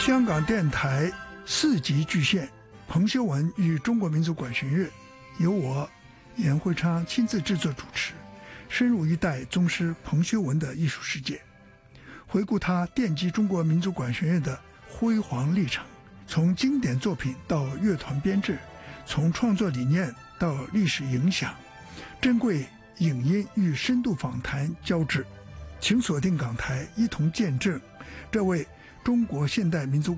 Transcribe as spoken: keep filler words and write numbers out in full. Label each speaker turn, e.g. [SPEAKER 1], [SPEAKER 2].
[SPEAKER 1] 香港电台四级巨献彭修文与中国民族管弦乐，由我严惠昌亲自制作主持，深入一代宗师彭修文的艺术世界，回顾他奠基中国民族管弦乐的辉煌历程，从经典作品到乐团编制，从创作理念到历史影响，珍贵影音与深度访谈交织。请锁定港台，一同见证这位中国现代民族